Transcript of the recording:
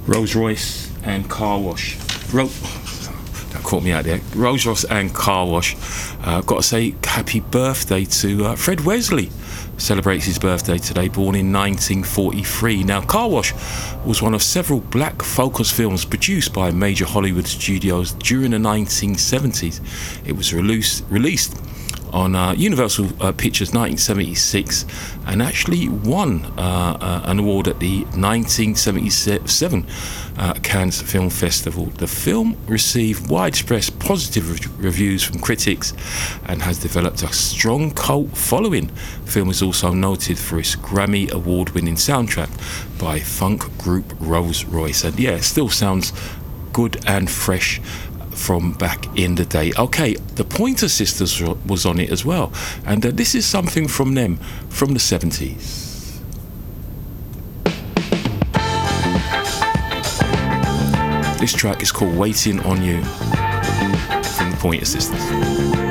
Rolls-Royce and Car Wash. That caught me out there. Rolls-Royce and Car Wash. Got to say happy birthday to Fred Wesley. Celebrates his birthday today, born in 1943. Now, Car Wash was one of several black focus films produced by major Hollywood studios during the 1970s. It was released on Universal Pictures 1976 and actually won an award at the 1977 Cannes Film Festival. The film received widespread positive reviews from critics and has developed a strong cult following. The film is also noted for its Grammy Award-winning soundtrack by funk group Rolls-Royce. And yeah, it still sounds good and fresh from back in the day. Okay, the Pointer Sisters was on it as well, and this is something from them from the 70s. This track is called Waiting on You from the Pointer Sisters.